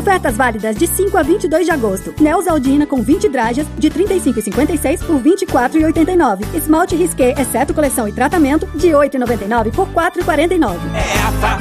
Ofertas válidas de 5 a 22 de agosto. Neosaldina com 20 dragas de R$ 35,56 por R$ 24,89. Esmalte Risqué, exceto coleção e tratamento, de R$ 8,99 por R$ 4,49. É a